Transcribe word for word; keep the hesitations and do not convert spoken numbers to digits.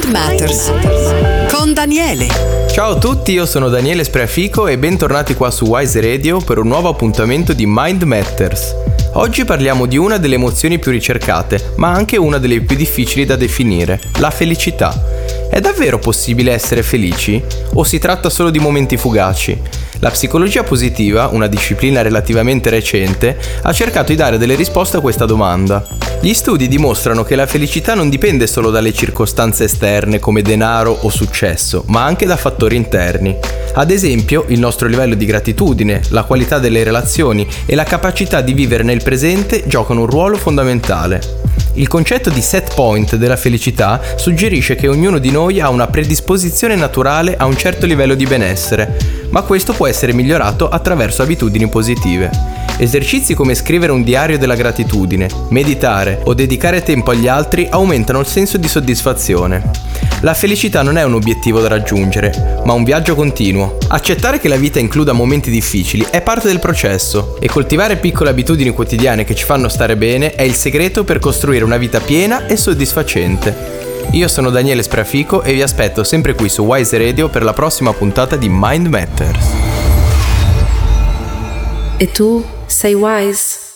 Matters con Daniele. Ciao a tutti, io sono Daniele Spreafico e bentornati qua su Wise Radio per un nuovo appuntamento di Mind Matters. Oggi parliamo di una delle emozioni più ricercate, ma anche una delle più difficili da definire, la felicità. È davvero possibile essere felici? O si tratta solo di momenti fugaci? La psicologia positiva, una disciplina relativamente recente, ha cercato di dare delle risposte a questa domanda. Gli studi dimostrano che la felicità non dipende solo dalle circostanze esterne come denaro o successo, ma anche da fattori interni. Ad esempio, il nostro livello di gratitudine, la qualità delle relazioni e la capacità di vivere nel presente giocano un ruolo fondamentale. Il concetto di set point della felicità suggerisce che ognuno di noi ha una predisposizione naturale a un certo livello di benessere, ma questo può essere migliorato attraverso abitudini positive. Esercizi come scrivere un diario della gratitudine, meditare o dedicare tempo agli altri aumentano il senso di soddisfazione. La felicità non è un obiettivo da raggiungere, ma un viaggio continuo. Accettare che la vita includa momenti difficili è parte del processo e coltivare piccole abitudini quotidiane che ci fanno stare bene è il segreto per costruire una vita piena e soddisfacente. Io sono Daniele Spreafico e vi aspetto sempre qui su Wise Radio per la prossima puntata di Mind Matters. E tu sei wise?